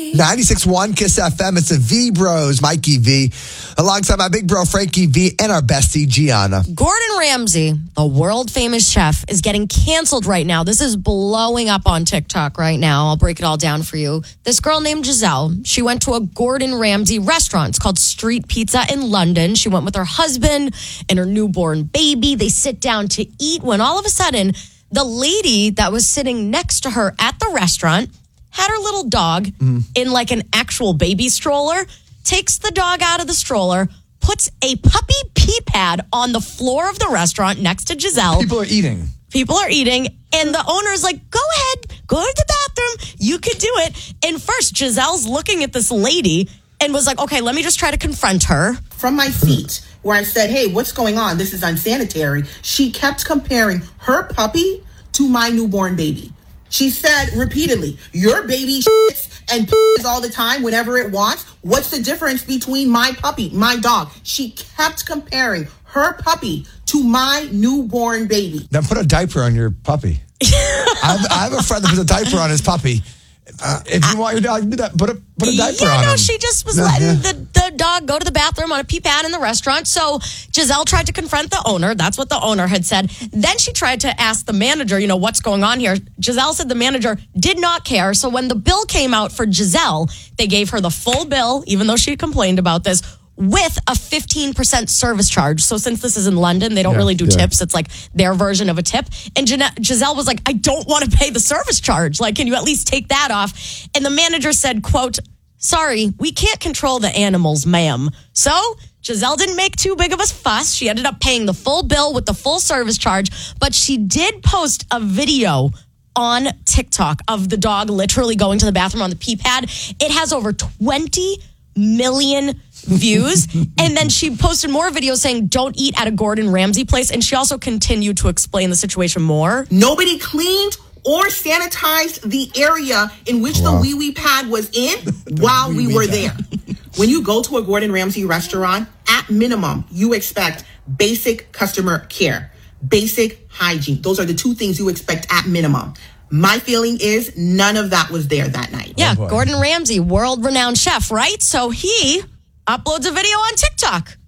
96.1 Kiss FM. It's the V Bros, Mikey V, alongside my big bro Frankie V and our bestie Gianna. Gordon Ramsay, the world famous chef, is getting canceled right now. This is blowing up on TikTok right now. I'll break it all down for you. This girl named Giselle, she went to a Gordon Ramsay restaurant. It's called Street Pizza in London. She went with her husband and her newborn baby. They sit down to eat when all of a sudden, the lady that was sitting next to her at the restaurant had her little dog in like an actual baby stroller, takes the dog out of the stroller, puts a puppy pee pad on the floor of the restaurant next to Giselle. People are eating. And the owner's like, go ahead, go to the bathroom. You could do it. And first, Giselle's looking at this lady and was like, okay, let me just try to confront her. From my seat, where I said, hey, what's going on? This is unsanitary. She kept comparing her puppy to my newborn baby. She said repeatedly, your baby shits and pisses all the time whenever it wants. What's the difference between my puppy, my dog? She kept comparing her puppy to my newborn baby. Then put a diaper on your puppy. I have a friend that puts a diaper on his puppy. If you want your dog to do that, put a diaper on him. She just was letting the dog go to the bathroom on a pee pad in the restaurant. So Giselle tried to confront the owner. That's what the owner had said. Then she tried to ask the manager, what's going on here? Giselle said the manager did not care. So when the bill came out for Giselle, they gave her the full bill, even though she complained about this, with a 15% service charge. So since this is in London, they don't really do tips. It's like their version of a tip. And Giselle was like, I don't want to pay the service charge. Like, can you at least take that off? And the manager said, quote, sorry, we can't control the animals, ma'am. So Giselle didn't make too big of a fuss. She ended up paying the full bill with the full service charge. But she did post a video on TikTok of the dog literally going to the bathroom on the pee pad. It has over 20 million views. And then she posted more videos saying, don't eat at a Gordon Ramsay place. And she also continued to explain the situation more. Nobody cleaned or sanitized the area in which the wee-wee pad was in while we were there. When you go to a Gordon Ramsay restaurant, at minimum, you expect basic customer care, basic hygiene. Those are the two things you expect at minimum. My feeling is none of that was there that night. Yeah, Gordon Ramsay, world-renowned chef, right? So he uploads a video on TikTok.